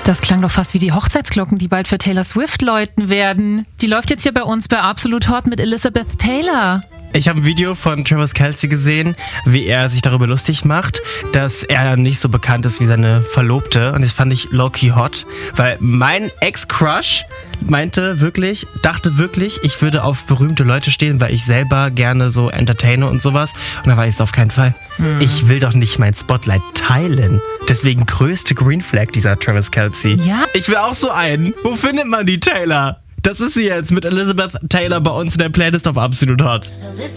Das klang doch fast wie die Hochzeitsglocken, die bald für Taylor Swift läuten werden. Die läuft jetzt hier bei uns bei Absolut Hot mit Elizabeth Taylor. Ich habe ein Video von Travis Kelce gesehen, wie er sich darüber lustig macht, dass er nicht so bekannt ist wie seine Verlobte. Und das fand ich low-key hot, weil mein Ex-Crush dachte wirklich, ich würde auf berühmte Leute stehen, weil ich selber gerne so entertaine und sowas. Und da war ich es auf keinen Fall. Ich will doch nicht mein Spotlight teilen. Deswegen größte Green Flag dieser Travis Kelce. Ja? Ich will auch so einen. Wo findet man die, Taylor? Das ist sie jetzt mit Elizabeth Taylor bei uns in der Playlist auf Absolut Hot.